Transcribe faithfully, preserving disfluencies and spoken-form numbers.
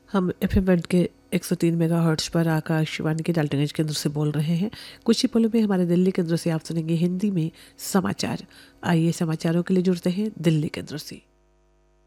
हम F M band के एक सौ तीन मेगाहर्ट्ज़ पर आकाशवाणी के डाल्टनगंज केंद्र से बोल रहे हैं। कुछ ही पलों में हमारे दिल्ली केंद्र से आप सुनेंगे हिंदी में समाचार। आइए समाचारों के लिए जुड़ते हैं दिल्ली केंद्र से।